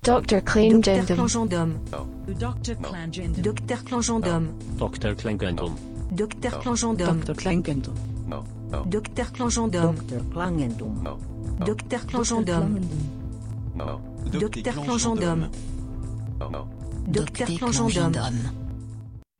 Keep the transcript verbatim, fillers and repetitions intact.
Docteur Docteur Klangendum. Clangendum. Docteur Clangendum. Docteur Clangendum. Docteur Klangendum. Docteur Clangendum. Docteur Clangendum. Docteur Clangendum. Docteur Clangendum. Docteur Clangendum. Docteur Clangendum. Docteur Clangendum.